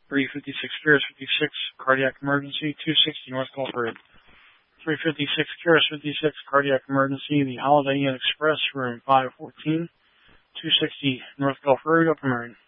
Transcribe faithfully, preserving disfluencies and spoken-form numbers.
three fifty-six Curious fifty-six, cardiac emergency, two sixty North Gulf Road. three fifty-six Curious fifty-six, cardiac emergency, the Holiday Inn Express, room five fourteen, two sixty North Gulf Road, Upper Marine.